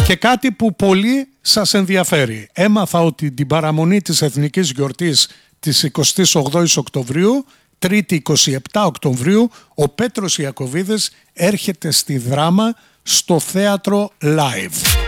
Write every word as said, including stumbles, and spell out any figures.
Και κάτι που πολύ σας ενδιαφέρει. Έμαθα ότι την παραμονή της εθνικής γιορτής της εικοστής ογδόης Οκτωβρίου, Τρίτη εικοστή εβδόμη Οκτωβρίου, ο Πέτρος Ιακωβίδης έρχεται στη Δράμα στο θέατρο Live.